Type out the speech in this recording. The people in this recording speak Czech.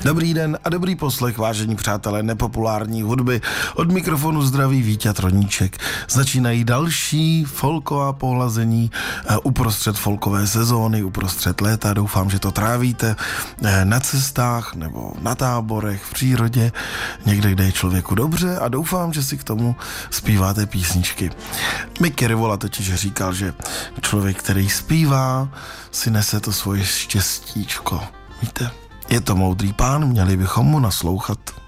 Dobrý den a dobrý poslech, vážení přátelé nepopulární hudby. Od mikrofonu zdraví Víťa Troníček. Začínají další folková pohlazení uprostřed folkové sezóny, uprostřed léta. Doufám, že to trávíte na cestách nebo na táborech, v přírodě, někde, kde je člověku dobře, a doufám, že si k tomu zpíváte písničky. Mickey Rivola totiž říkal, že člověk, který zpívá, si nese to svoje štěstíčko. Víte? Je to moudrý pán, měli bychom mu naslouchat.